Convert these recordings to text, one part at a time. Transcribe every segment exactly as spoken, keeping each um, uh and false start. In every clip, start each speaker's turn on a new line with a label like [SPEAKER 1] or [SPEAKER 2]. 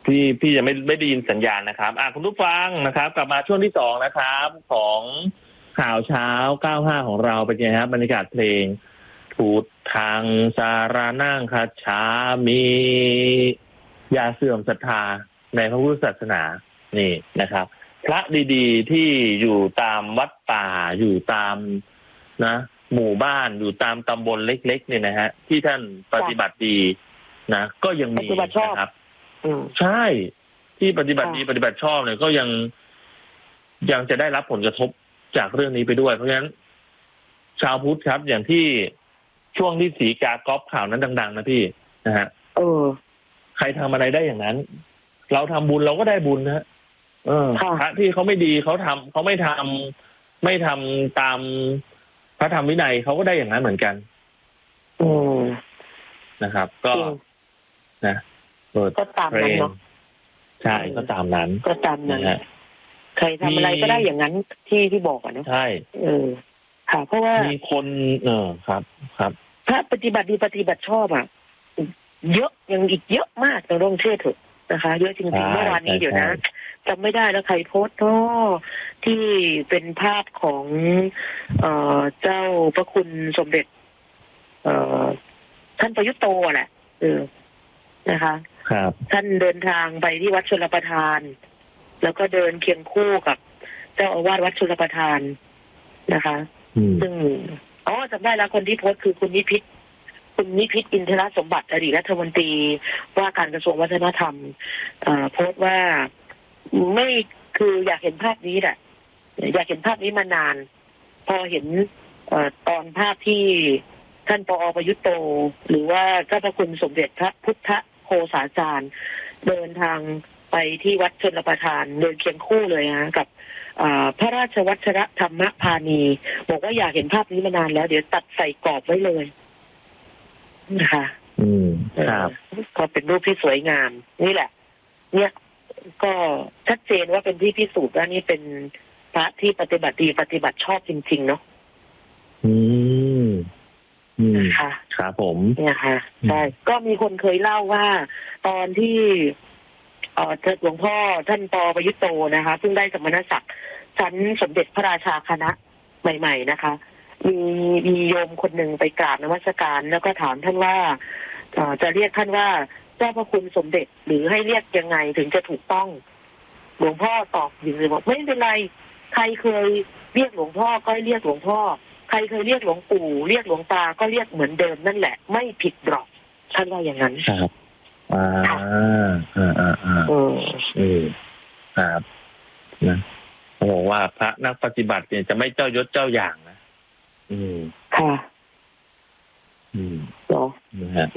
[SPEAKER 1] พี่พี่จะไม่ไม่ได้ยินสัญญาณนะครับอ่ะคุณผู้ฟังนะครับกลับมาช่วงที่สองนะครับของข่าวเช้าเก้าสิบห้าของเราเป็นไงครับบรรยากาศเพลงพูดทางสารานั่งคัจฉามียาเสื่อมศรัทธาในพระพุทธศาสนานี่นะครับพระดีๆที่อยู่ตามวัดป่าอยู่ตามนะหมู่บ้านอยู่ตามตำบลเล็กๆเนี่ยนะฮะที่ท่านปฏิบัติดีนะก็ยังมีนะครับใช่ที่ปฏิบัติดีปฏิบัติชอบเนี่ยก็ยังยังจะได้รับผลกระทบจากเรื่องนี้ไปด้วยเพราะฉะนั้นชาวพุทธครับอย่างที่ช่วงที่สีกาก๊อปข่าวนั้นดังๆนะพี่นะฮะเออใครทำอะไรได้อย่างนั้นเราทำบุญเราก็ได้บุญนะเออพระที่เขาไม่ดีเขาทำเขาไม่ทำไม่ทำตามพระธรรมวินัยเขาก็ได้อย่างนั้นเหมือนกันอืมนะครับ ก็นะ
[SPEAKER 2] ก็ตามนั้นเนาะ
[SPEAKER 1] ใช่ก็ตามนั้น
[SPEAKER 2] ก็ตามนั้นใครทำอะไรก็ได้อย่างนั้นที่ที่บอกอ่ะเนาะ
[SPEAKER 1] ใช่
[SPEAKER 2] เออค่ะเพราะว่า
[SPEAKER 1] มีคนเออครับครับ
[SPEAKER 2] ถ้าปฏิบัติดีปฏิบัติชอบอ่ะเยอะยังอีกเยอะมากเราต้องเชื่อเถอะนะคะเยอะจริงๆเมื่อวานนี้เดี๋ยวนะจำไม่ได้แล้วใครโพสต์ก็ที่เป็นภาพของเอ่อเจ้าพระคุณสมเด็จเอ่อท่านประยุทธ์โตแหละเออนะคะ
[SPEAKER 1] ครับ
[SPEAKER 2] ท่านเดินทางไปที่วัดชลประทานแล้วก็เดินเคียงคู่กับเจ้าอาวาสวัดชลประทานนะคะซึ่งอ๋อจำได้แล้วคนที่โพสต์คือคุณนิพิษคุณนิพิษอินทรสมบัติอดีตรัฐมนตรีว่าการกระทรวงวัฒนธรรมเอ่อโพสต์ว่าไม่คืออยากเห็นภาพนี้แหละอยากเห็นภาพนี้มานานพอเห็นเอ่อตอนภาพที่ท่านปอ.ประยุทธ์โตหรือว่าเจ้าพระคุณสมเด็จพระพุทธโฆษาจารย์เดินทางไปที่วัดชลประทานเดินเคียงคู่เลยฮะกับพระราชวัชรธรรมพานีบอกว่าอยากเห็นภาพนี้มานานแล้วเดี๋ยวตัดใส่กรอบไว้เลยนะคะ
[SPEAKER 1] อืมครับ
[SPEAKER 2] ก็เป็นรูปที่สวยงามนี่แหละเนี่ยก็ชัดเจนว่าเป็นที่พิสูจน์ว่านี่เป็นพระที่ปฏิบัติดีปฏิบัติชอบจริงๆเนาะ
[SPEAKER 1] อืมอืม
[SPEAKER 2] ค่ะ
[SPEAKER 1] ครับผม
[SPEAKER 2] เนี่ยค่ะใช่ก็มีคนเคยเล่าว่าตอนที่เอ่อหลวงพ่อท่านปอประยุทธ์โตนะคะซึ่งได้สมณศักดิ์ชั้นสมเด็จพระราชาคณะใหม่ๆนะคะมีมีโยมคนหนึ่งไปกราบนมัสการแล้วก็ถามท่านว่าเอ่อจะเรียกท่านว่าเจ้าพระคุณสมเด็จหรือให้เรียกยังไงถึงจะถูกต้องหลวงพ่อตอบอย่างนี้บอกไม่เป็นไรใครเคยเรียกหลวงพ่อก็เรียกหลวงพ่อใครเคยเรียกหลวงปู่เรียกหลวงตาก็เรียกเหมือนเดิมนั่นแหละไม่ผิดหรอกท่านว่าอย่างนั้น
[SPEAKER 1] ครับอ่าอ่าอ่าอ่าเออครับนะเขาบอกว่าพระนักปฏิบัติเนี่ยจะไม่เจ้ายศเจ้าอย่างนะอืม
[SPEAKER 2] ค่ะ
[SPEAKER 1] อืม
[SPEAKER 2] เนาะ
[SPEAKER 1] นะฮะ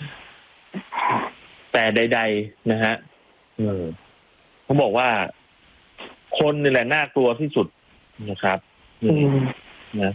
[SPEAKER 1] แต่ใดๆนะฮะเออเขาบอกว่าคนนี่แหละน่ากลัวที่สุดนะครับอืม